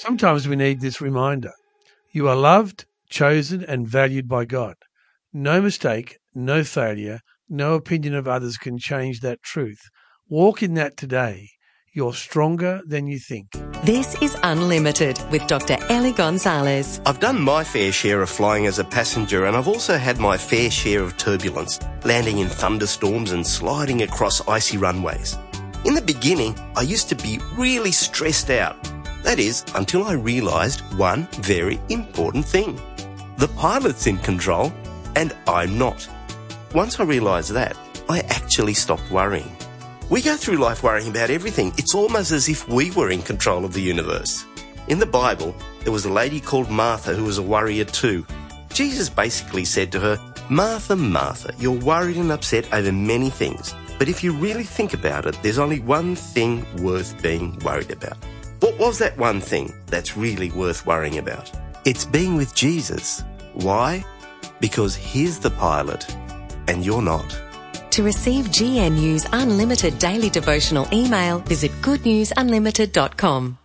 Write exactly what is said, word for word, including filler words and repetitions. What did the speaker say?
Sometimes we need this reminder. You are loved, chosen, and valued by God. No mistake, no failure, no opinion of others can change that truth. Walk in that today. You're stronger than you think. This is Unlimited with Doctor Ellie Gonzalez. I've done my fair share of flying as a passenger, and I've also had my fair share of turbulence, landing in thunderstorms and sliding across icy runways. In the beginning, I used to be really stressed out. That is, until I realised one very important thing. The pilot's in control, and I'm not. Once I realised that, I actually stopped worrying. We go through life worrying about everything. It's almost as if we were in control of the universe. In the Bible, there was a lady called Martha who was a worrier too. Jesus basically said to her, "Martha, Martha, you're worried and upset over many things. But if you really think about it, there's only one thing worth being worried about." What was that one thing that's really worth worrying about? It's being with Jesus. Why? Because he's the pilot and you're not. To receive G N U's unlimited daily devotional email, visit good news unlimited dot com.